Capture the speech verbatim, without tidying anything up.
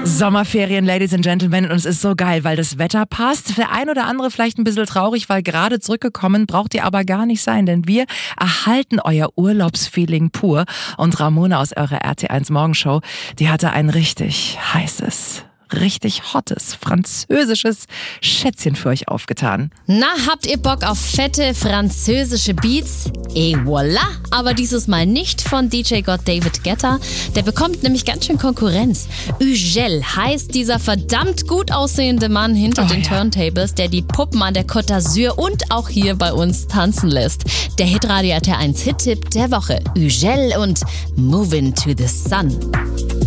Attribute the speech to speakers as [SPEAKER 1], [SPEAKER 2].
[SPEAKER 1] Sommerferien, Ladies and Gentlemen, und es ist so geil, weil das Wetter passt. Der ein oder andere vielleicht ein bisschen traurig, weil gerade zurückgekommen, braucht ihr aber gar nicht sein, denn wir erhalten euer Urlaubsfeeling pur. Und Ramona aus eurer R T eins Morgenshow, die hatte ein richtig heißes, richtig hottes, französisches Schätzchen für euch aufgetan.
[SPEAKER 2] Na, habt ihr Bock auf fette französische Beats? Et voilà! Aber dieses Mal nicht von D J-Gott David Guetta. Der bekommt nämlich ganz schön Konkurrenz. Ugel heißt dieser verdammt gut aussehende Mann hinter
[SPEAKER 1] oh,
[SPEAKER 2] den
[SPEAKER 1] ja.
[SPEAKER 2] Turntables, der die Puppen an der Côte d'Azur und auch hier bei uns tanzen lässt. Der Hitradio R T eins Hit-Tipp der Woche. Ugel und Movin' to the Sun.